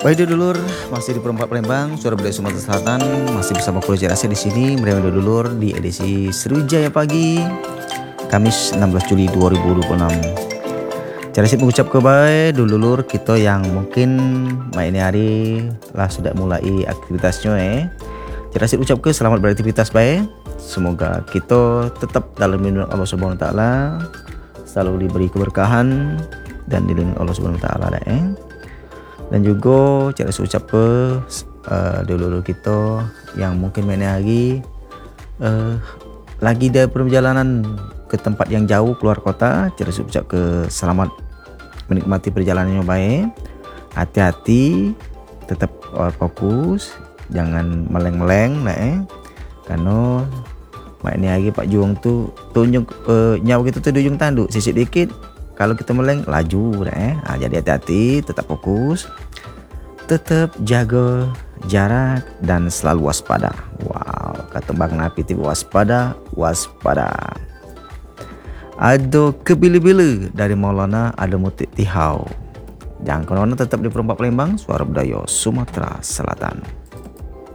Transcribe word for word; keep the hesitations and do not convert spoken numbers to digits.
Baik dulur, masih di perempat Palembang, suara budaya Sumatera Selatan, masih bersama Pulau Cerasa di sini, bersama dulur di edisi Sriwijaya Pagi, Kamis enam belas Juli dua ribu dua puluh enam. Cerasit mengucap kebaik dulur kita yang mungkin main ini hari lah sudah mulai aktivitasnya eh. Cerasit ucap ke selamat beraktivitas baik. Semoga kita tetap dalam lindungan Allah Subhanahu Wa Taala, selalu diberi keberkahan dan dilindungi Allah Subhanahu Wa Taala eh. Dan juga cara ucap ke uh, dulu-dulu kita yang mungkin mana hari uh, lagi ada perjalanan ke tempat yang jauh keluar kota, cara ucap ke selamat menikmati perjalanannya baik, hati-hati, tetap uh, fokus, jangan meleng-meleng lah eh, karena maknya hari Pak Juang tu tunjuk uh, nyawa kita tu di ujung tanduk, sisik dikit. Kalau kita meleng laju eh. Nah, jadi hati-hati, tetap fokus, tetap jaga jarak dan selalu waspada. Wow, kata Bang Napi tiba waspada, waspada. Ada kebila-bila dari Maulana ada Mutik Tihau. Jangan kemana-mana, tetap di perempat Palembang, suara budaya Sumatera Selatan.